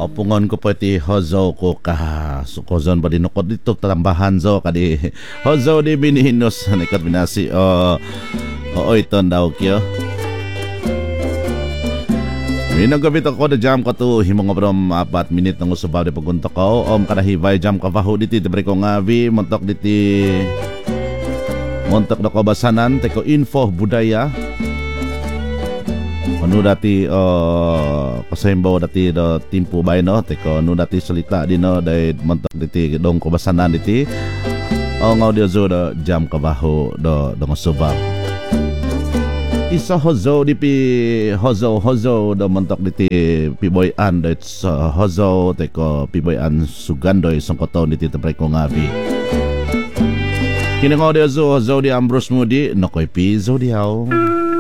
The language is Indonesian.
Opungon ko po iti hozo ko ka sukozon ba dinukod dito tambahan zo kadi hozo di binihinos nikat binasi o iton daw kyo. Minagabit ako na jam ka to himong abram 4 minit nang usabaw di pagunta ko kanahibay jam ka baho diti debre ko ngavi montok diti montok na kabasanan teko info budaya. Ano dati pasembaw dati do timpo bay no teko ano dati salita di no dai montok diti dong kabasanan diti ngaw dia zo do jam kabaho do dong subang isa hozo di pi hozo do montok diti piboy an do hozo teko piboy an sugandoy songkoton diti tapray ko ngabi kini ngaw dia zo hozo di Ambrose Moody nokoy pi zo diaw